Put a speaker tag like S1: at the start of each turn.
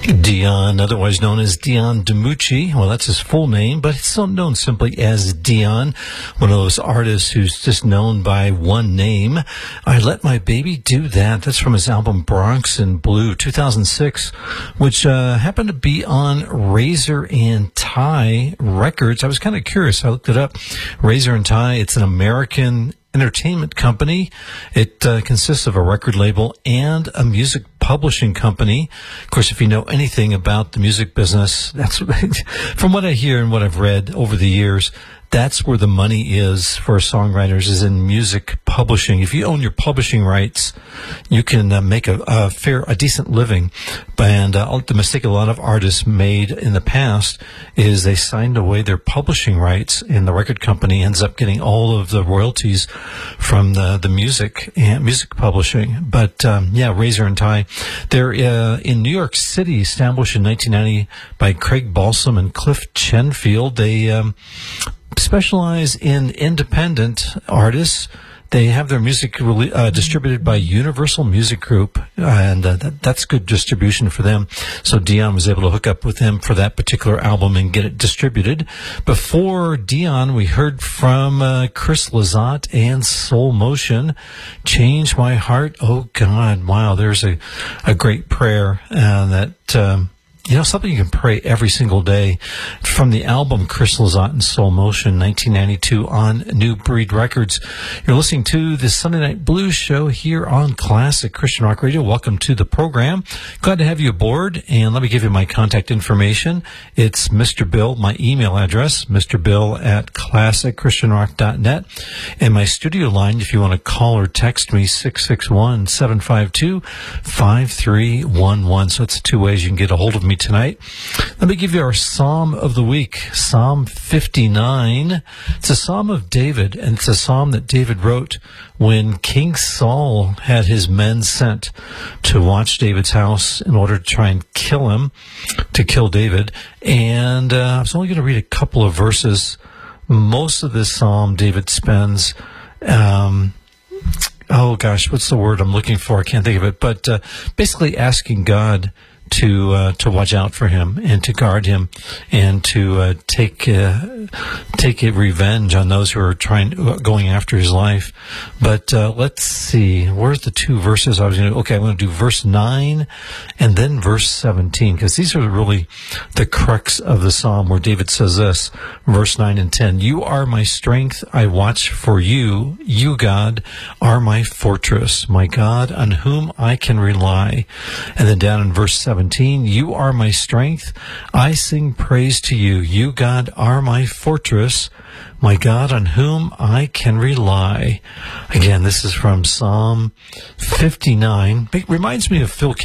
S1: Dion, otherwise known as Dion DiMucci. Well, that's his full name, but he's still known simply as Dion, one of those artists who's just known by one name. I Let My Baby Do That. That's from his album Bronx in Blue, 2006, which happened to be on Razor and Tie Records. I was kind of curious. I looked it up. Razor and Tie, it's an American entertainment company. It consists of a record label and a music publishing company. Of course, if you know anything about the music business, that's from what I hear and what I've read over the years, that's where the money is for songwriters, is in music publishing. If you own your publishing rights, you can make a decent living. And the mistake a lot of artists made in the past is they signed away their publishing rights, and the record company ends up getting all of the royalties from the music and music publishing. But Razor and Tie, they're in New York City, established in 1990 by Craig Balsam and Cliff Chenfield. They specialize in independent artists. They have their music distributed by Universal Music Group, and that's good distribution for them. So Dion was able to hook up with them for that particular album and get it distributed. Before Dion, we heard from Chris Lizotte and Soul Motion, Change My Heart. Oh, God, wow, there's a great prayer that... something you can pray every single day. From the album Chris Lizotte and Soul Motion, 1992, on New Breed Records. You're listening to the Sunday Night Blues Show here on Classic Christian Rock Radio. Welcome to the program. Glad to have you aboard, and let me give you my contact information. It's Mr. Bill, my email address, mrbill@classicchristianrock.net, and my studio line, if you want to call or text me, 661-752-5311. So it's two ways you can get a hold of me tonight. Let me give you our Psalm of the Week, Psalm 59. It's a Psalm of David, and it's a psalm that David wrote when King Saul had his men sent to watch David's house in order to try and kill him, to kill David. And I was only going to read a couple of verses. Most of this psalm, David spends... what's the word I'm looking for? I can't think of it. But basically asking God to watch out for him and to guard him and to take revenge on those who are going after his life. But let's see, where's the two verses I was going to? Okay, I'm going to do verse 9 and then verse 17, because these are really the crux of the psalm, where David says this, verse 9 and 10: "You are my strength, I watch for you. You, God, are my fortress, my God, on whom I can rely." And then down in verse 17, "You are my strength, I sing praise to you. You, God, are my fortress, my God, on whom I can rely." Again, this is from Psalm 59. It reminds me of Phil